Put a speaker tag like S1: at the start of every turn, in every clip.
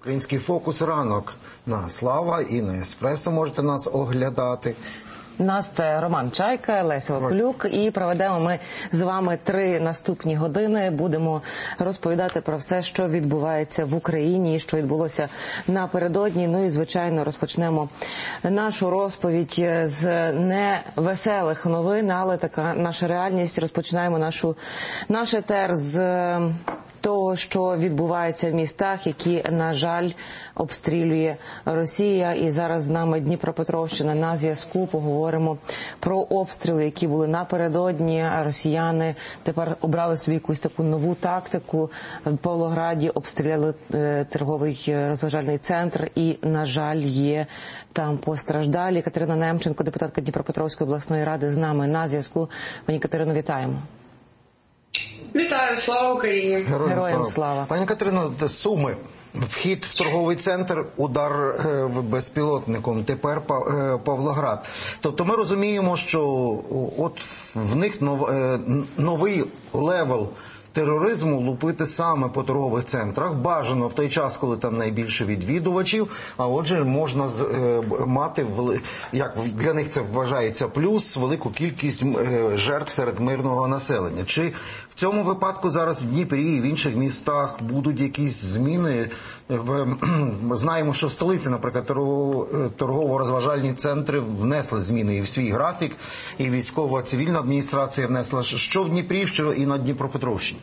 S1: Український фокус ранок на Слава і на Еспресо можете нас оглядати.
S2: Нас це Роман Чайка, Леся Вакулюк, і проведемо ми з вами 3 наступні години. Будемо розповідати про все, що відбувається в Україні, що відбулося напередодні. Ну і, звичайно, розпочнемо нашу розповідь з невеселих новин, але така наша реальність. Розпочинаємо наш етер з того, що відбувається в містах, які, на жаль, обстрілює Росія. І зараз з нами Дніпропетровщина на зв'язку. Поговоримо про обстріли, які були напередодні. Росіяни тепер обрали собі якусь таку нову тактику. В Павлограді обстріляли торговий розважальний центр і, на жаль, є там постраждалі. Катерина Немченко, депутатка Дніпропетровської обласної ради, з нами на зв'язку. Пані Катерино, вітаємо.
S3: Вітаю, слава Україні!
S2: Героям слава!
S1: Пані Катерино, Суми. Вхід в торговий центр, удар безпілотником, тепер Павлоград. Тобто ми розуміємо, що от в них новий левел тероризму лупити саме по торгових центрах. Бажано в той час, коли там найбільше відвідувачів, а отже можна мати, як для них це вважається, плюс велику кількість жертв серед мирного населення. Чи в цьому випадку зараз в Дніпрі і в інших містах будуть якісь зміни? Ми знаємо, що в столиці, наприклад, торгово-розважальні центри внесли зміни і в свій графік, і військово-цивільна адміністрація внесла. Що в Дніпрі, що і на Дніпропетровщині?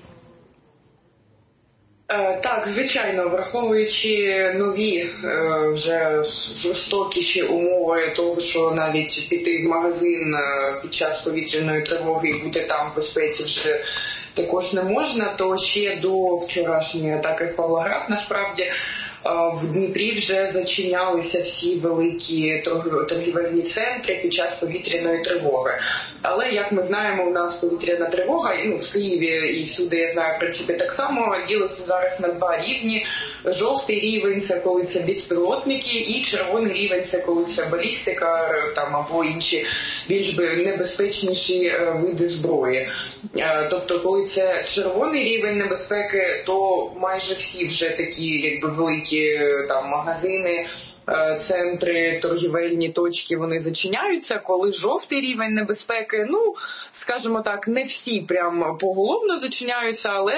S3: Так, звичайно, враховуючи нові, вже жорстокіші умови того, що навіть піти в магазин під час повітряної тривоги і бути там в безпеці вже також не можна, то ще до вчорашньої атаки в Павлоград, насправді, в Дніпрі вже зачинялися всі великі торгівельні центри під час повітряної тривоги. Але, як ми знаємо, у нас повітряна тривога, і в Києві і всюди, я знаю, в принципі, так само ділиться зараз на 2 рівні. Жовтий рівень – це коли це безпілотники, і червоний рівень – це коли це балістика там, або інші більш небезпечніші види зброї. Тобто, коли це червоний рівень небезпеки, то майже всі вже такі, якби, великі там магазини, центри, торгівельні точки, вони зачиняються. Коли жовтий рівень небезпеки, скажімо так, не всі прям поголовно зачиняються, але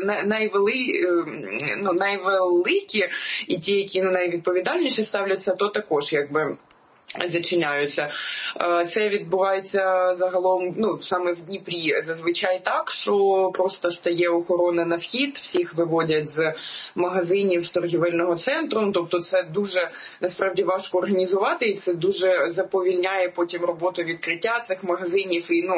S3: найвеликі і ті, які найвідповідальніші ставляться, то також якби зачиняються. Це відбувається загалом, саме в Дніпрі зазвичай так, що просто стає охорона на вхід, всіх виводять з магазинів, з торгівельного центру, тобто це дуже, насправді, важко організувати, і це дуже заповільняє потім роботу відкриття цих магазинів, і,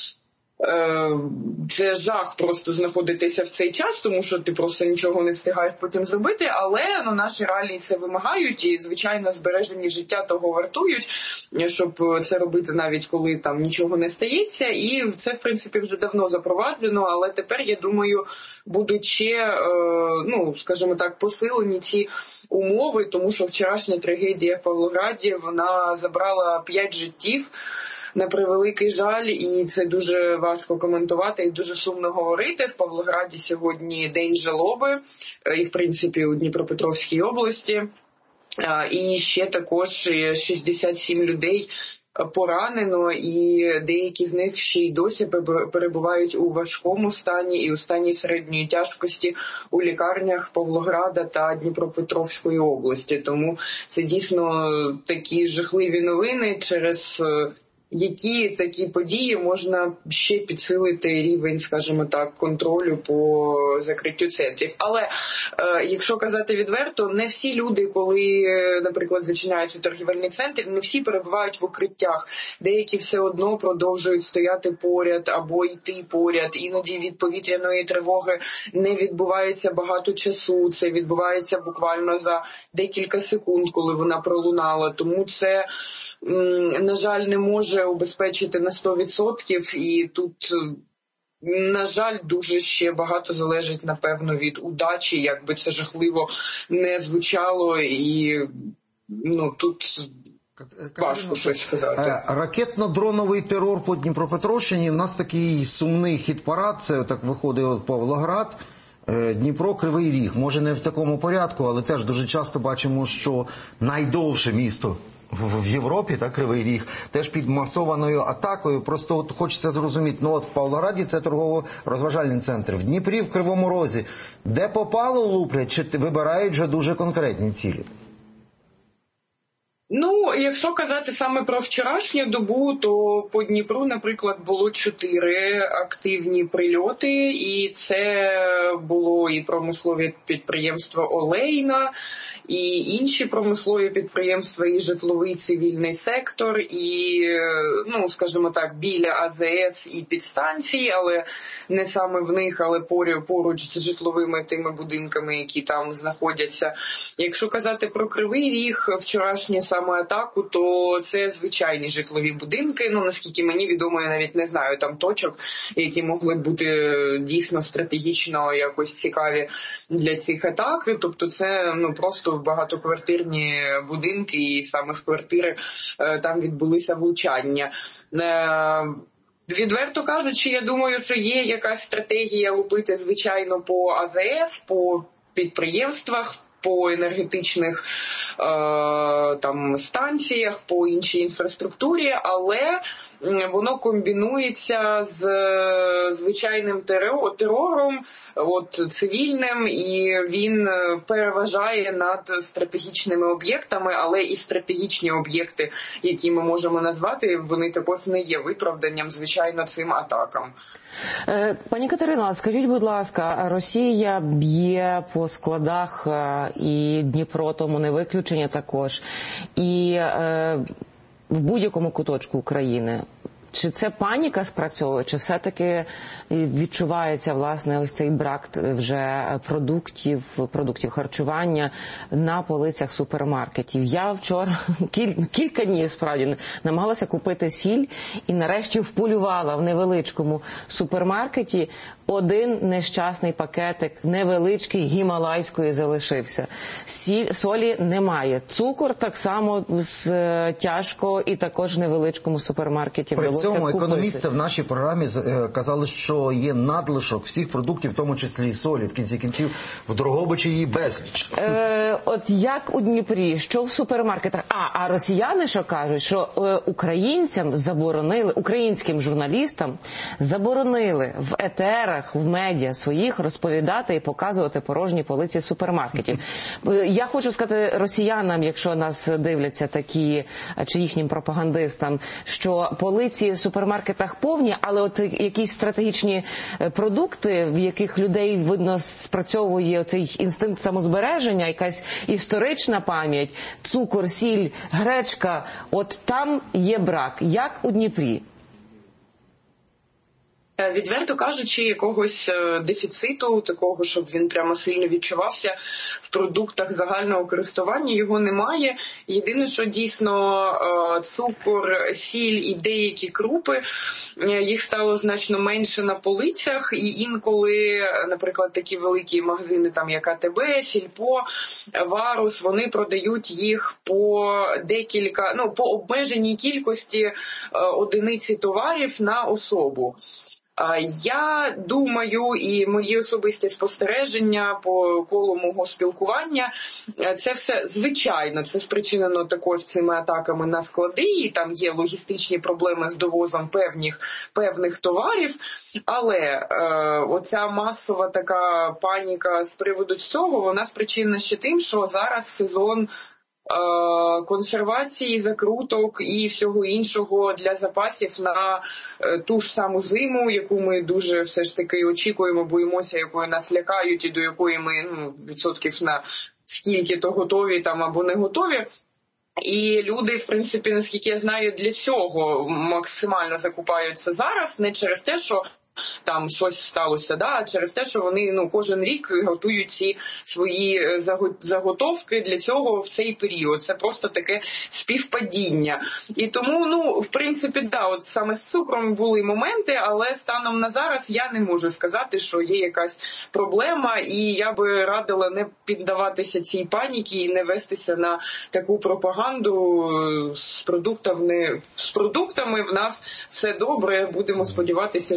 S3: це жах просто знаходитися в цей час, тому що ти просто нічого не встигаєш потім зробити, але наші реалії це вимагають, і, звичайно, збережені життя того вартують, щоб це робити навіть коли там нічого не стається, і це, в принципі, вже давно запроваджено, але тепер, я думаю, будуть ще, скажімо так, посилені ці умови, тому що вчорашня трагедія в Павлограді, вона забрала 5 життів, на превеликий жаль, і це дуже важко коментувати і дуже сумно говорити. В Павлограді сьогодні день жалоби, і, в принципі, у Дніпропетровській області. І ще також 67 людей поранено, і деякі з них ще й досі перебувають у важкому стані і у стані середньої тяжкості у лікарнях Павлограда та Дніпропетровської області. Тому це дійсно такі жахливі новини, через які такі події можна ще підсилити рівень, скажімо так, контролю по закриттю центрів. Але якщо казати відверто, не всі люди, коли, наприклад, зачиняються торгівельні центри, не всі перебувають в укриттях. Деякі все одно продовжують стояти поряд або йти поряд. Іноді від повітряної тривоги не відбувається багато часу. Це відбувається буквально за декілька секунд, коли вона пролунала. Тому це, на жаль, не може убезпечити на 100%, і тут, на жаль, дуже ще багато залежить, напевно, від удачі, як би це жахливо не звучало, і тут важко щось сказати.
S1: Ракетно-дроновий терор по Дніпропетровщині. В нас такий сумний хіт-парад, це так виходить Павлоград. Дніпро, Кривий Ріг. Може не в такому порядку, але теж дуже часто бачимо, що найдовше місто в Європі, так, Кривий Ріг, теж під масованою атакою. Просто от хочеться зрозуміти, ну от в Павлограді це торгово-розважальний центр, в Дніпрі, в Кривому Розі. Де попало луплять, чи вибирають вже дуже конкретні цілі?
S3: Ну, якщо казати саме про вчорашню добу, то по Дніпру, наприклад, було 4 активні прильоти, і це було і промислові підприємства «Олейна», і інші промислові підприємства, і житловий цивільний сектор, і, ну, скажімо так, біля АЗС і підстанції, але не саме в них, але поруч з житловими тими будинками, які там знаходяться. Якщо казати про Кривий Ріг, вчорашнє саме атаку, то це звичайні житлові будинки. Ну, наскільки мені відомо, я навіть не знаю там точок, які могли б бути дійсно стратегічно якось цікаві для цих атак. Тобто це, ну, просто багатоквартирні будинки, і саме в квартири там відбулися влучання. Відверто кажучи, я думаю, що є якась стратегія лупити, звичайно, по АЗС, по підприємствах, по енергетичних там станціях, по іншій інфраструктурі, але воно комбінується з звичайним терором, цивільним, і він переважає над стратегічними об'єктами, але і стратегічні об'єкти, які ми можемо назвати, вони також не є виправданням, звичайно, цим атакам.
S2: Пані Катерино, скажіть, будь ласка, Росія б'є по складах, і Дніпро тому не виключення також, і в будь-якому куточку України. Чи це паніка спрацьовує, чи все-таки відчувається, власне, ось цей брак вже продуктів харчування на полицях супермаркетів? Я вчора кілька днів, справді, намагалася купити сіль і нарешті вполювала в невеличкому супермаркеті. Один нещасний пакетик невеличкий гімалайської залишився. Солі немає. Цукор так само тяжко і також в невеличкому супермаркеті вдалося купити. При цьому
S1: економісти в нашій програмі казали, що є надлишок всіх продуктів, в тому числі і солі. В кінці кінців в Дрогобичі її безліч.
S2: От як у Дніпрі, що в супермаркетах? А росіяни що кажуть, що українцям заборонили, українським журналістам заборонили в етерах, в медіа своїх розповідати і показувати порожні полиці супермаркетів. Я хочу сказати росіянам, якщо нас дивляться такі, чи їхнім пропагандистам, що полиці в супермаркетах повні, але от якісь стратегічні продукти, в яких людей, видно, спрацьовує цей інстинкт самозбереження, якась історична пам'ять, цукор, сіль, гречка, от там є брак. Як у Дніпрі?
S3: Відверто кажучи, якогось дефіциту, такого, щоб він прямо сильно відчувався в продуктах загального користування, його немає. Єдине, що дійсно цукор, сіль і деякі крупи, їх стало значно менше на полицях, і інколи, наприклад, такі великі магазини, там як АТБ, Сільпо, Варус, вони продають їх по по обмеженій кількості одиниці товарів на особу. Я думаю, і мої особисті спостереження по колу мого спілкування, це все, звичайно, це спричинено також цими атаками на склади, і там є логістичні проблеми з довозом певних товарів, але оця масова така паніка з приводу цього, вона спричинена ще тим, що зараз сезон консервації, закруток і всього іншого для запасів на ту ж саму зиму, яку ми дуже все ж таки очікуємо, боїмося, якою нас лякають і до якої ми відсотків на скільки-то готові там або не готові. І люди, в принципі, наскільки я знаю, для цього максимально закупаються зараз, не через те, що там щось сталося, а через те, що вони кожен рік готують ці свої заготовки для цього в цей період. Це просто таке співпадіння. І тому, в принципі, от саме з цукром були моменти, але станом на зараз я не можу сказати, що є якась проблема, і я би радила не піддаватися цій паніці і не вестися на таку пропаганду з продуктами в нас все добре, будемо сподіватися, що і ви.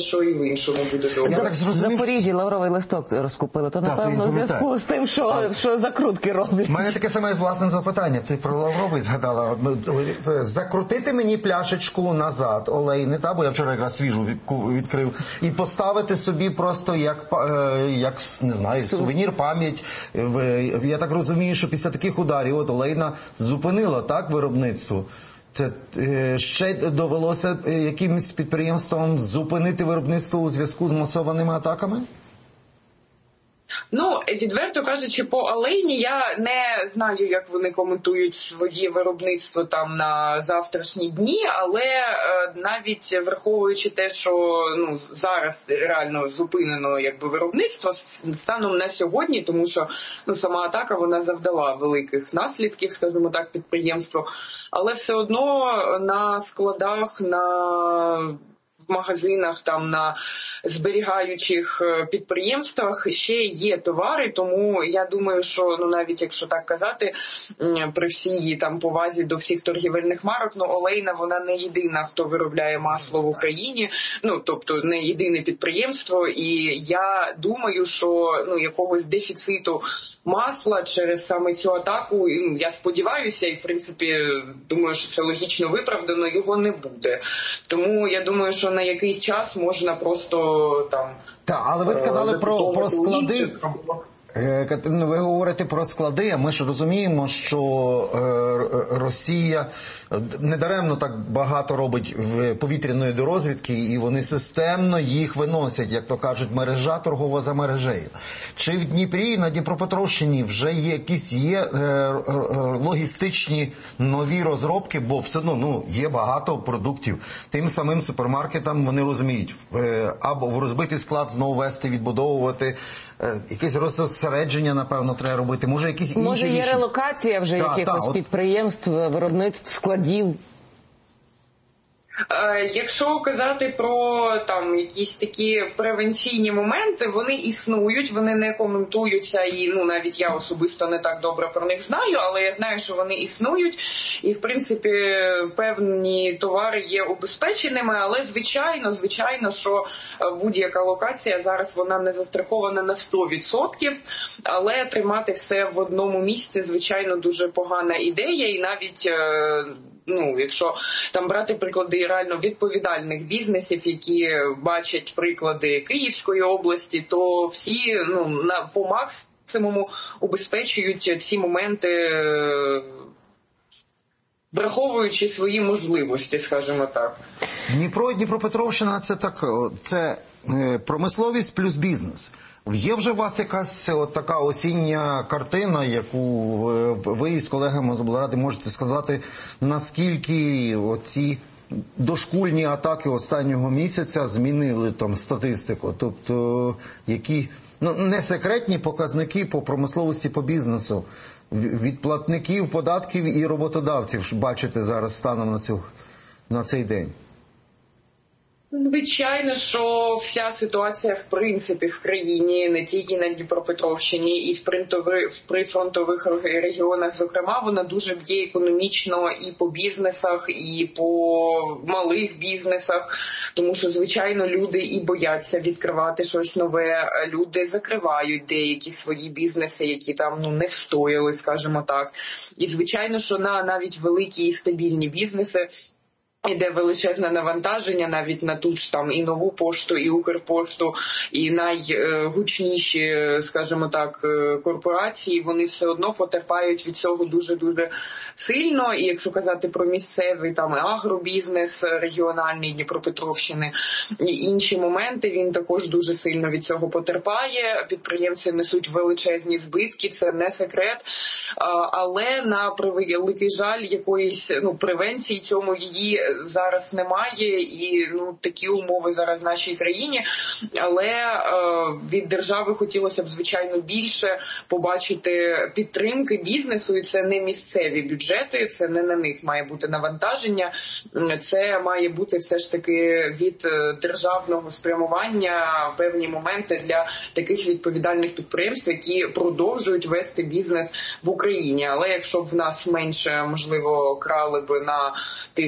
S3: по-іншому буде добре.
S1: Я так
S2: В
S1: зрозумів.
S2: Запоріжжі лавровий листок розкупили, то,
S1: Так,
S2: напевно,
S1: я
S2: у зв'язку з тим, що закрутки роблять.
S1: У мене таке саме власне запитання. Ти про лавровий згадала. Закрутити мені пляшечку назад, олейни, бо я вчора якраз свіжу відкрив, і поставити собі просто як не знаю, сувенір, пам'ять. Я так розумію, що після таких ударів от олейна зупинила так виробництво. Це ще довелося якимось підприємствам зупинити виробництво у зв'язку з масованими атаками?
S3: Ну, відверто кажучи, по олейні я не знаю, як вони коментують своє виробництво там на завтрашні дні, але навіть враховуючи те, що зараз реально зупинено виробництво станом на сьогодні, тому що сама атака вона завдала великих наслідків, скажімо так, підприємству, але все одно на складах, в магазинах, там на зберігаючих підприємствах ще є товари, тому я думаю, що навіть якщо так казати, при всій там повазі до всіх торгівельних марок, олейна вона не єдина, хто виробляє масло в Україні, тобто не єдине підприємство, і я думаю, що якогось дефіциту масла через саме цю атаку, я сподіваюся, і в принципі думаю, що це логічно виправдано, його не буде. Тому я думаю, що на якийсь час можна просто там...
S1: Так, але ви сказали про склади. Ви говорите про склади, а ми ж розуміємо, що Росія недаремно так багато робить в повітряної розвідки, і вони системно їх виносять, як то кажуть, мережа торгова за мережею. Чи в Дніпрі, на Дніпропетровщині вже є логістичні нові розробки, бо все одно є багато продуктів. Тим самим супермаркетам вони розуміють, або розбитий склад знову вести, відбудовувати, якесь розсередження, напевно, треба робити. Може, якісь інші
S2: Може, є релокація вже якихось підприємств, виробництв, складів?
S3: Якщо казати про там якісь такі превенційні моменти, вони існують, вони не коментуються, і навіть я особисто не так добре про них знаю, але я знаю, що вони існують, і в принципі певні товари є убезпеченими, але звичайно, що будь-яка локація зараз вона не застрахована на 100%, але тримати все в одному місці, звичайно, дуже погана ідея, і навіть якщо там брати приклади реально відповідальних бізнесів, які бачать приклади Київської області, то всі по максимуму убезпечують ці моменти, враховуючи свої можливості, скажімо так.
S1: Дніпропетровщина це промисловість плюс бізнес. Є вже у вас якась така осіння картина, яку ви з колегами з облради можете сказати, наскільки оці дошкульні атаки останнього місяця змінили там статистику? Тобто, які не секретні показники по промисловості, по бізнесу від платників податків і роботодавців бачите зараз станом на цей день?
S3: Звичайно, що вся ситуація в принципі в країні, не тільки на Дніпропетровщині, і в прифронтових регіонах, зокрема, вона дуже б'є економічно і по бізнесах, і по малих бізнесах, тому що, звичайно, люди і бояться відкривати щось нове, люди закривають деякі свої бізнеси, які там не встояли, скажімо так. І, звичайно, що на навіть великі і стабільні бізнеси іде величезне навантаження навіть на ту ж там і Нову пошту, і Укрпошту, і найгучніші, скажімо так, корпорації, вони все одно потерпають від цього дуже-дуже сильно. І якщо казати про місцевий там агробізнес регіональний Дніпропетровщини і інші моменти, він також дуже сильно від цього потерпає. Підприємці несуть величезні збитки, це не секрет. Але на превеликий жаль якоїсь превенції цьому її зараз немає, і такі умови зараз в нашій країні, але від держави хотілося б, звичайно, більше побачити підтримки бізнесу, і це не місцеві бюджети, це не на них має бути навантаження, це має бути все ж таки від державного спрямування певні моменти для таких відповідальних підприємств, які продовжують вести бізнес в Україні. Але якщо б в нас менше, можливо, крали б на тих скандальних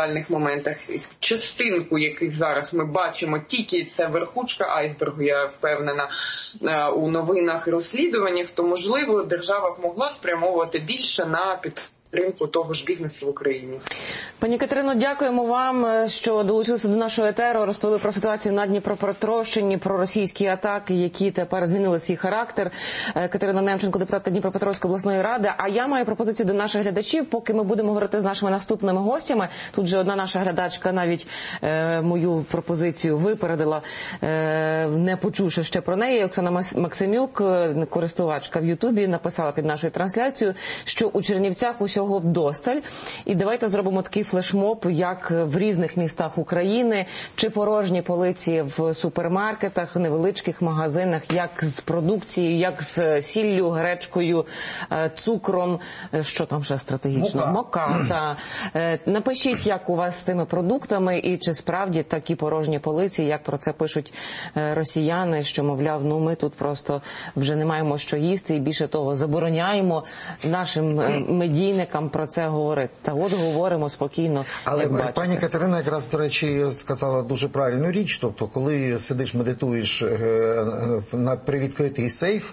S3: реальних моментах, частинку яких зараз ми бачимо, тільки це верхушка айсбергу, я впевнена, у новинах, розслідуваннях, то, можливо, держава б могла спрямовувати більше на підтримку того ж бізнесу в Україні.
S2: Пані Катерино, дякуємо вам, що долучилися до нашого етеру, розповіли про ситуацію на Дніпропетровщині, про російські атаки, які тепер змінили свій характер. Катерина Немченко, депутатка Дніпропетровської обласної ради. А я маю пропозицію до наших глядачів, поки ми будемо говорити з нашими наступними гостями. Тут же одна наша глядачка навіть мою пропозицію випередила, не почувши ще про неї. Оксана Максимюк, користувачка в Ютубі, написала під нашою трансляцією, що у Чернівцях усього вдосталь. І давайте зробимо такий флешмоб, як в різних містах України, чи порожні полиці в супермаркетах, в невеличких магазинах, як з продукцією, як з сіллю, гречкою, цукром, що там ще стратегічно? Мука. Напишіть, як у вас з тими продуктами, і чи справді такі порожні полиці, як про це пишуть росіяни, що, мовляв, ми тут просто вже не маємо що їсти, і більше того, забороняємо нашим медійникам про це говорити. Та от говоримо спокійно.
S1: Але пані Катерина якраз, до речі, сказала дуже правильну річ. Тобто, коли сидиш, медитуєш при відкритий сейф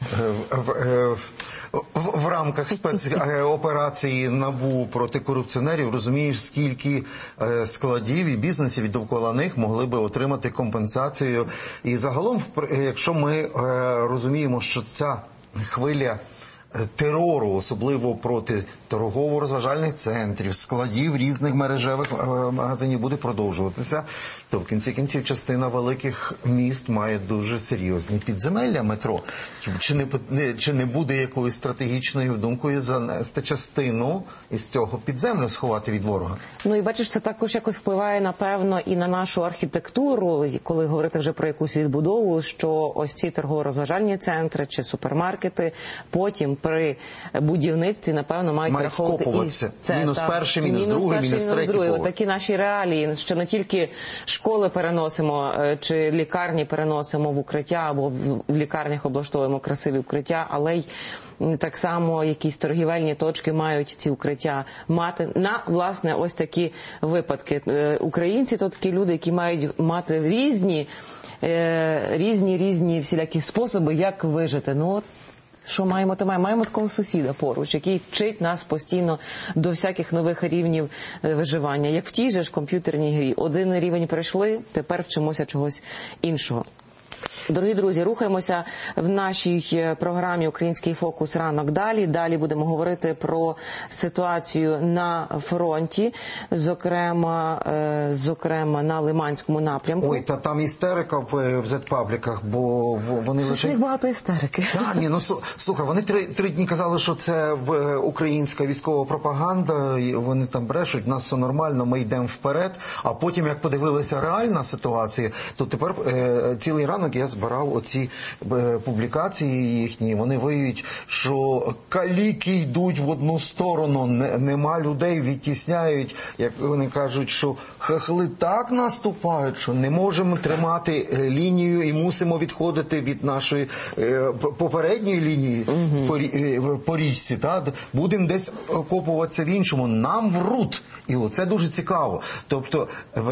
S1: в рамках спецоперації НАБУ проти корупціонерів, розумієш, скільки складів і бізнесів довкола них могли би отримати компенсацію. І загалом, якщо ми розуміємо, що ця хвиля терору, особливо проти торгово-розважальних центрів, складів різних мережевих магазинів буде продовжуватися, то в кінці кінців частина великих міст має дуже серйозні підземелля метро. Чи не буде якоюсь стратегічною думкою занести частину із цього підземлю, сховати від ворога?
S2: Ну і бачиш, це також якось впливає, напевно, і на нашу архітектуру, коли говорити вже про якусь відбудову, що ось ці торгово-розважальні центри чи супермаркети потім при будівництві, напевно, мають враховувати і це.
S1: Мінус перший, мінус другий, мінус третій поверх.
S2: Такі наші реалії, що не тільки школи переносимо, чи лікарні переносимо в укриття, або в лікарнях облаштовуємо красиві укриття, але й так само якісь торгівельні точки мають ці укриття мати на, власне, ось такі випадки. Українці – то такі люди, які мають мати різні всілякі способи, як вижити. Ну, от, що маємо, то маємо. Маємо такого сусіда поруч, який вчить нас постійно до всяких нових рівнів виживання. Як в тій же ж комп'ютерній грі. Один рівень пройшли, тепер вчимося чогось іншого. Дорогі друзі, рухаємося в нашій програмі «Український фокус. Ранок далі». Далі будемо говорити про ситуацію на фронті, зокрема на Лиманському напрямку.
S1: Ой, та там істерика в зет-пабліках, бо вони лише...
S2: Їх багато істерики.
S1: Так, ні, ну слухай, вони три дні казали, що це українська військова пропаганда, і вони там брешуть, нас все нормально, ми йдемо вперед, а потім, як подивилися реальна ситуація, то тепер цілий ранок я збирав оці публікації їхні, вони виють, що каліки йдуть в одну сторону, нема людей, відтісняють, як вони кажуть, що хахли так наступають, що не можемо тримати лінію і мусимо відходити від нашої попередньої лінії по річці, та? Будемо десь окопуватися в іншому. Нам врут. І оце дуже цікаво. Тобто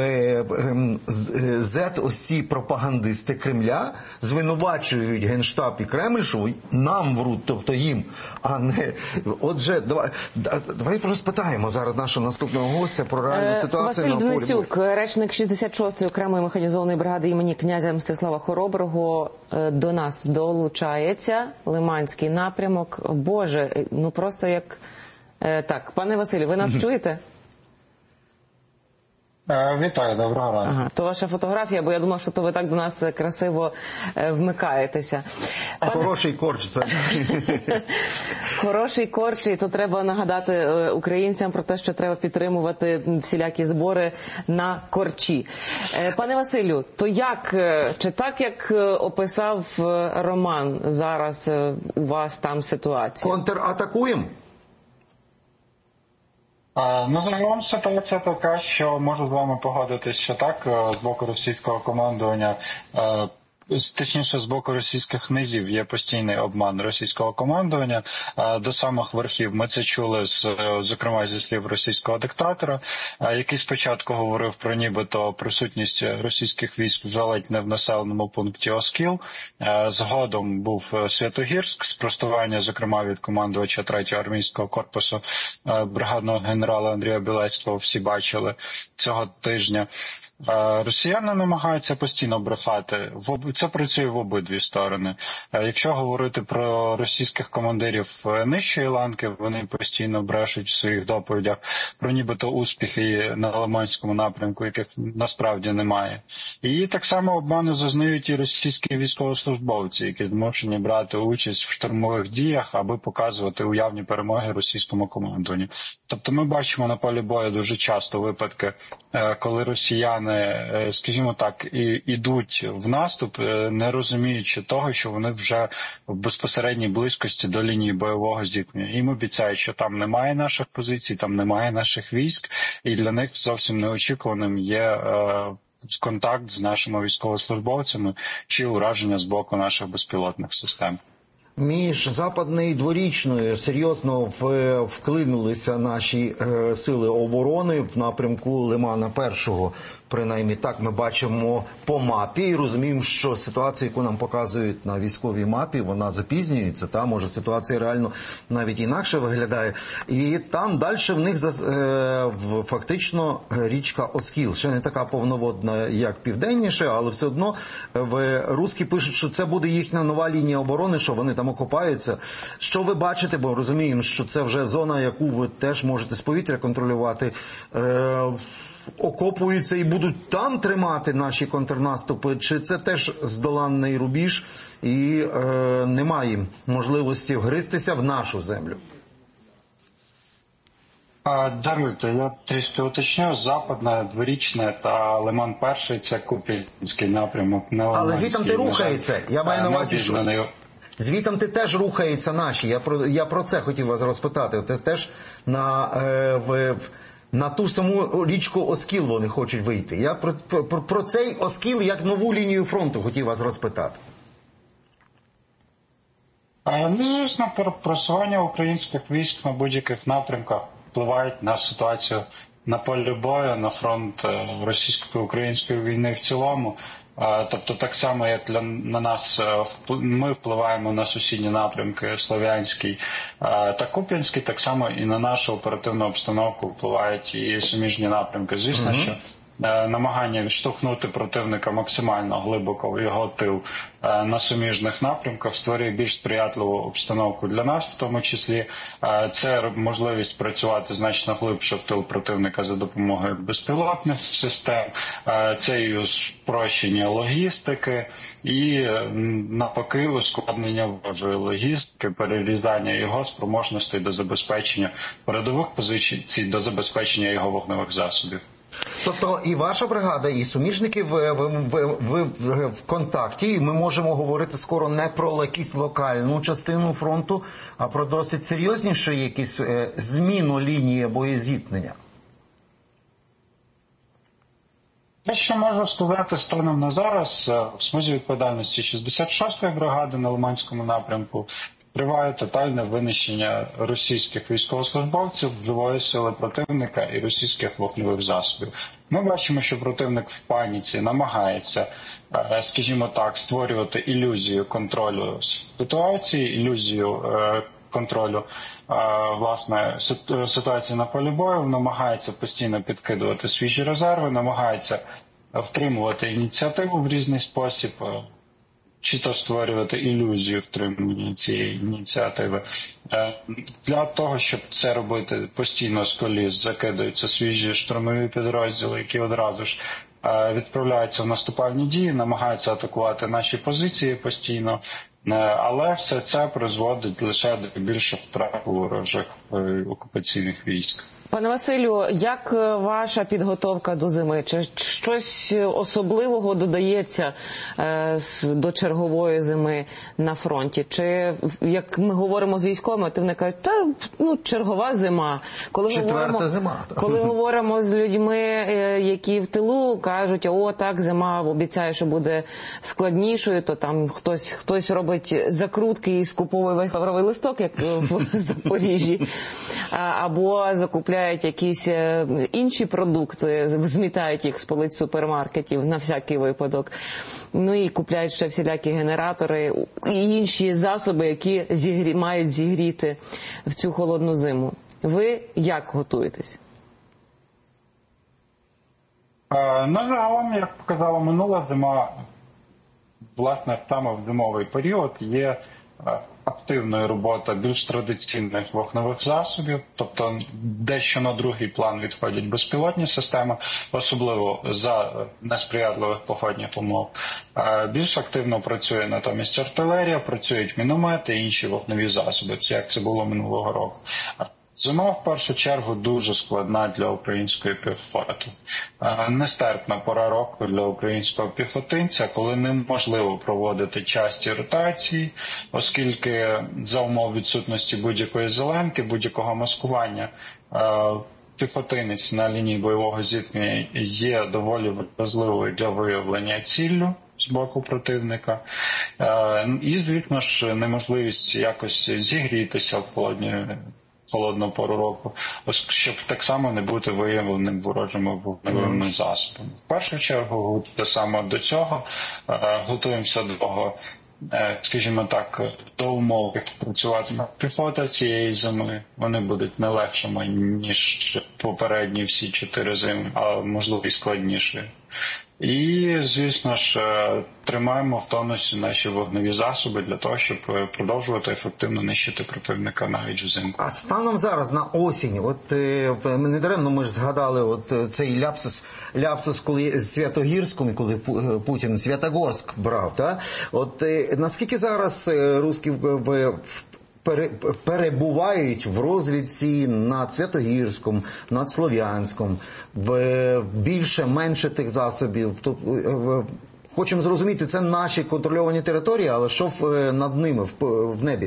S1: ось ці пропагандисти Кремля звинувачують Генштаб і Кремль, що нам вруть, тобто їм, а не... Отже, давай просто спитаємо зараз нашого наступного гостя про реальну ситуацію на полі бою.
S2: Василь Денисюк, речник 66-ї окремої механізованої бригади імені князя Мстислава Хороброго, до нас долучається. Лиманський напрямок. Боже, ну просто як... Так, пане Василю, ви нас чуєте?
S4: Вітаю, доброго ранку.
S2: Ага, то ваша фотографія, бо я думав, що то ви так до нас красиво вмикаєтеся.
S1: Хороший корч це.
S2: Хороший корч, і то треба нагадати українцям про те, що треба підтримувати всілякі збори на корчі. Пане Василю, то як, чи так, як описав Роман, зараз у вас там ситуація?
S1: Контратакуємо?
S4: Ну, загалом ситуація така, що можу з вами погодитись, що так, з боку російського командування точніше, з боку російських низів є постійний обман російського командування до самих верхів. Ми це чули, зокрема, зі слів російського диктатора, який спочатку говорив про нібито присутність російських військ вже ледь не в населеному пункті Оскіл. Згодом був Святогірськ, спростування, зокрема, від командувача 3-го армійського корпусу бригадного генерала Андрія Білецького, всі бачили цього тижня. Росіяни намагаються постійно брехати. Це працює в обидві сторони. Якщо говорити про російських командирів нижчої ланки, вони постійно брешуть в своїх доповідях про нібито успіхи на Лиманському напрямку, яких насправді немає. І так само обману зазнають і російські військовослужбовці, які змушені брати участь в штурмових діях, аби показувати уявні перемоги російському командуванню. Тобто ми бачимо на полі бою дуже часто випадки, коли росіяни, скажімо так, ідуть в наступ, не розуміючи того, що вони вже в безпосередній близькості до лінії бойового зіткнення. Їм обіцяють, що там немає наших позицій, там немає наших військ, і для них зовсім неочікуваним є контакт з нашими військовослужбовцями чи ураження з боку наших безпілотних систем.
S1: Між Западною і Дворічною серйозно вклинулися наші сили оборони в напрямку Лимана Першого. Принаймні так ми бачимо по мапі і розуміємо, що ситуація, яку нам показують на військовій мапі, вона запізнюється. Та може ситуація реально навіть інакше виглядає. І там далі в них фактично річка Оскіл. Ще не така повноводна, як південніше, але все одно русські пишуть, що це буде їхня нова лінія оборони, що вони там окопаються. Що ви бачите, бо розуміємо, що це вже зона, яку ви теж можете з повітря контролювати, окопуються і будуть там тримати наші контрнаступи, чи це теж здоланний рубіж і немає можливості вгристися в нашу землю?
S4: Даруйте, я трішки уточню. Западне, Дворічне та Лиман Перший – це Куп'янський напрямок.
S1: Але звітом ти рухається. Я маю на увазі, що звітом ти теж рухаються наші. Я про це хотів вас розпитати. Ти теж на ту саму річку Оскіл вони хочуть вийти. Я про цей Оскіл як нову лінію фронту хотів вас розпитати.
S4: Звісно, просування українських військ на будь-яких напрямках впливають на ситуацію на полі бою, на фронт російсько-української війни в цілому. Тобто так само, як на нас ми впливаємо на сусідні напрямки Слов'янський та Куп'янський, так само і на нашу оперативну обстановку впливають і суміжні напрямки. Звісно, що намагання відштовхнути противника максимально глибоко в його тил на суміжних напрямках створює більш сприятливу обстановку для нас, в тому числі це можливість працювати значно глибше в тил противника за допомогою безпілотних систем, це і спрощення логістики і навпаки ускладнення ворожої логістики, перерізання його спроможностей до забезпечення передових позицій, до забезпечення його вогневих засобів.
S1: Тобто і ваша бригада, і суміжники в контакті, і ми можемо говорити скоро не про якусь локальну частину фронту, а про досить серйознішу якісь зміну лінії боєзіткнення.
S4: Те, що можу сказати станом на зараз, в смузі відповідальності 66-ї бригади на Лиманському напрямку триває тотальне винищення російських військовослужбовців, живої сили противника і російських вогневих засобів. Ми бачимо, що противник в паніці намагається, скажімо так, створювати ілюзію контролю ситуації, ілюзію контролю власне ситуації на полі бою, намагається постійно підкидувати свіжі резерви, намагається втримувати ініціативу в різний спосіб, чи то створювати ілюзію втримання цієї ініціативи. Для того, щоб це робити, постійно з коліс закидаються свіжі штурмові підрозділи, які одразу ж відправляються в наступальні дії, намагаються атакувати наші позиції постійно, але все це призводить лише до більших втрат ворожих окупаційних військ.
S2: Пане Василю, як ваша підготовка до зими? Чи щось особливого додається до чергової зими на фронті? Чи, як ми говоримо з військовими, то вони кажуть, чергова зима.
S1: Четверта зима.
S2: Коли говоримо з людьми, які в тилу, кажуть, так, зима обіцяє, що буде складнішою, то там хтось робить закрутки і скуповує весь лавровий листок, як в Запоріжжі, або закупляють якісь інші продукти, змітають їх з полиць супермаркетів на всякий випадок. І купляють ще всілякі генератори і інші засоби, які мають зігріти в цю холодну зиму. Ви як готуєтесь?
S4: Загалом, як показала минула зима, власне, саме в зимовий період є активною робота більш традиційних вогневих засобів, тобто дещо на другий план відходять безпілотні системи, особливо за несприятливих погодних умов. Більш активно працює натомість артилерія, працюють міномети і інші вогневі засоби, як це було минулого року. Зима, в першу чергу, дуже складна для української піхоти. Нестерпна пора року для українського піхотинця, коли неможливо проводити часті ротації, оскільки за умов відсутності будь-якої зеленки, будь-якого маскування, піхотинець на лінії бойового зіткнення є доволі вразливою для виявлення ціллю з боку противника. І, звісно ж, неможливість якось зігрітися в холодну пору року, щоб так само не бути виявленим ворожими вогневими засобами. В першу чергу, саме до цього готуємося до, скажімо так, до умов, як працюватиме піхота цієї зими. Вони будуть не легшими, ніж попередні всі 4 зими, а можливо і складніші. І, звісно ж, тримаємо в тонусі наші вогневі засоби для того, щоб продовжувати ефективно нищити противника навіть взимку.
S1: А станом зараз на осінь, недаремно ми ж згадали цей ляпсус, коли Святогірському, коли Путін Святогорськ брав, та? Наскільки зараз русські перебувають в розвідці над Святогірськом, над Слов'янськом, більше-менше тих засобів. Хочемо зрозуміти, це наші контрольовані території, але що над ними в небі?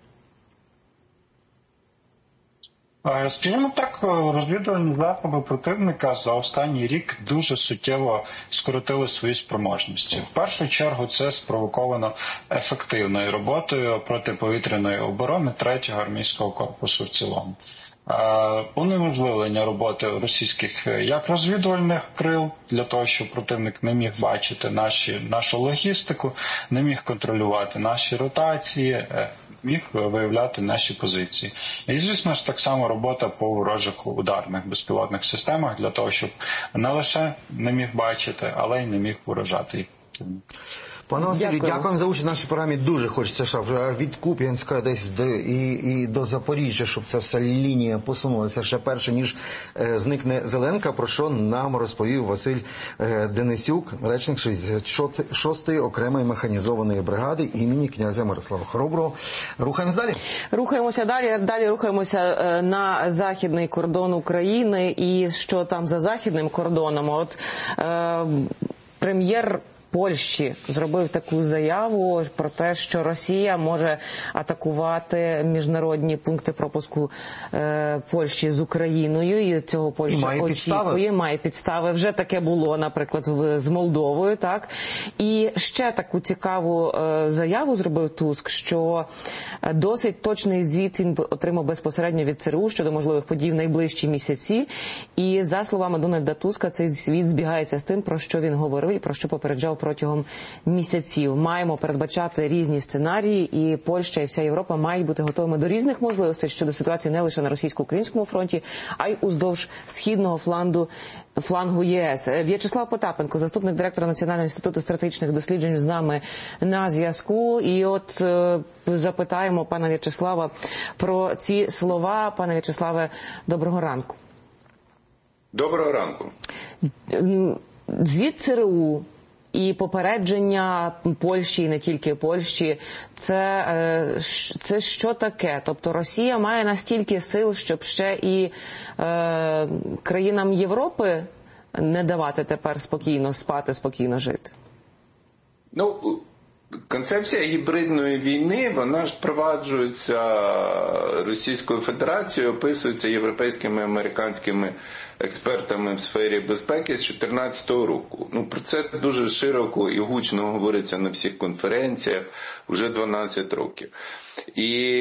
S4: Скажімо так, розвідувальні засоби противника за останній рік дуже суттєво скоротили свої спроможності. В першу чергу це спровоковано ефективною роботою протиповітряної оборони 3-го армійського корпусу в цілому. Унеможливлення роботи російських як розвідувальних крил, для того, щоб противник не міг бачити нашу логістику, не міг контролювати наші ротації, міг виявляти наші позиції. І, звісно ж, так само робота по ворожих ударних безпілотних системах, для того, щоб не лише не міг бачити, але й не міг уражати їх.
S1: Пане Василю, дякуємо за участь в нашій програмі. Дуже хочеться, щоб від Куп'янська десь і до Запоріжжя, щоб ця вся лінія посунулася ще перше, ніж зникне Зеленка, про що нам розповів Василь Денисюк, речник 66-ї окремої механізованої бригади імені князя Мирослава Хороброго. Рухаємось далі?
S2: Рухаємося далі. Далі рухаємося на західний кордон України. І що там за західним кордоном? Прем'єр Польщі зробив таку заяву про те, що Росія може атакувати міжнародні пункти пропуску Польщі з Україною, і цього Польща очікує. Має підстави. Вже таке було, наприклад, з Молдовою, так? І ще таку цікаву заяву зробив Туск, що досить точний звіт він отримав безпосередньо від ЦРУ щодо можливих подій в найближчі місяці. І, за словами Дональда Туска, цей звіт збігається з тим, про що він говорив і про що попереджав протягом місяців. Маємо передбачати різні сценарії, і Польща і вся Європа мають бути готовими до різних можливостей щодо ситуації не лише на російсько-українському фронті, а й уздовж східного флангу ЄС. В'ячеслав Потапенко, заступник директора Національного інституту стратегічних досліджень, з нами на зв'язку. І запитаємо пана В'ячеслава про ці слова. Пане В'ячеславе, доброго ранку.
S5: Доброго ранку.
S2: Звіт ЦРУ і попередження Польщі, і не тільки Польщі, це що таке? Тобто Росія має настільки сил, щоб ще і країнам Європи не давати тепер спокійно спати, спокійно жити?
S5: Ну, концепція гібридної війни, вона ж впроваджується Російською Федерацією, описується європейськими і американськими експертами в сфері безпеки з 2014 року. Ну, про це дуже широко і гучно говориться на всіх конференціях вже 12 років. І